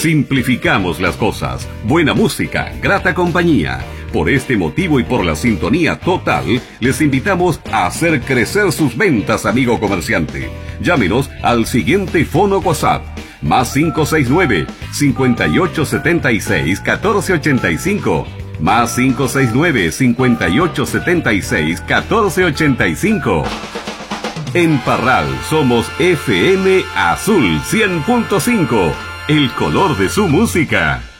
Simplificamos las cosas. Buena música, grata compañía. Por este motivo y por la sintonía total, les invitamos a hacer crecer sus ventas, amigo comerciante. Llámenos al siguiente fono WhatsApp. Más 569-5876-1485. Más 569-5876-1485. En Parral somos FM Azul 100.5. El color de su música.